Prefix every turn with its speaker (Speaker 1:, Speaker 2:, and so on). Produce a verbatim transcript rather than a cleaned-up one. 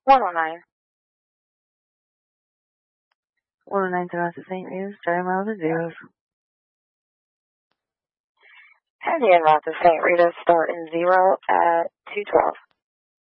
Speaker 1: one oh nine. one oh nine to Saint Rita's, starting miles are zeros. Heading in route to Saint Rita's, starting zero at two twelve.